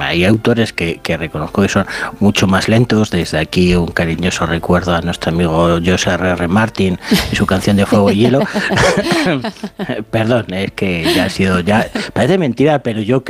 hay autores que reconozco que son mucho más lentos. Desde aquí un cariñoso recuerdo a nuestro amigo George R.R. Martin y su canción de Fuego y Hielo. Perdón, es que ya ha sido, ya parece mentira, pero yo